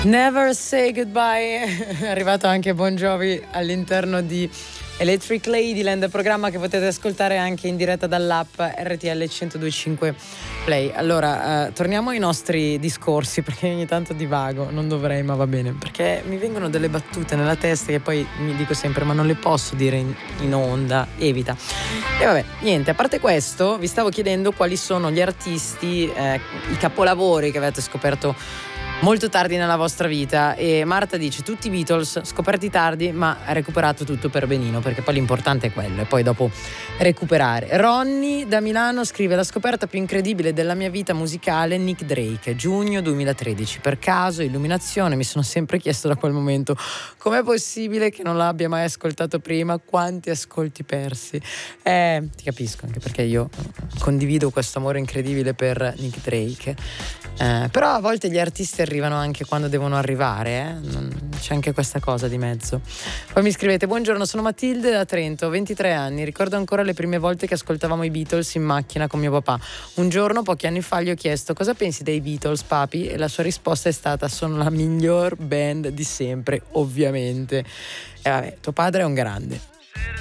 Never Say Goodbye. È arrivato anche Bon Jovi all'interno di Electric Ladyland, programma che potete ascoltare anche in diretta dall'app RTL 102.5 Play. Allora, torniamo ai nostri discorsi, perché ogni tanto divago, non dovrei, ma va bene, perché mi vengono delle battute nella testa che poi mi dico sempre, ma non le posso dire in onda, evita. E vabbè, niente, a parte questo, vi stavo chiedendo quali sono gli artisti, i capolavori che avete scoperto molto tardi nella vostra vita, e Marta dice tutti i Beatles scoperti tardi ma recuperato tutto per benino, perché poi l'importante è quello e poi dopo recuperare. Ronny da Milano scrive: la scoperta più incredibile della mia vita musicale, Nick Drake, giugno 2013, per caso, illuminazione, mi sono sempre chiesto da quel momento com'è possibile che non l'abbia mai ascoltato prima, quanti ascolti persi. Ti capisco, anche perché io condivido questo amore incredibile per Nick Drake. Però a volte gli artisti arrivano anche quando devono arrivare, c'è anche questa cosa di mezzo. Poi mi scrivete: buongiorno, sono Matilde da Trento, 23 anni, ricordo ancora le prime volte che ascoltavamo i Beatles in macchina con mio papà. Un giorno, pochi anni fa, gli ho chiesto: cosa pensi dei Beatles, papi? E la sua risposta è stata: sono la miglior band di sempre, ovviamente. E vabbè, tuo padre è un grande.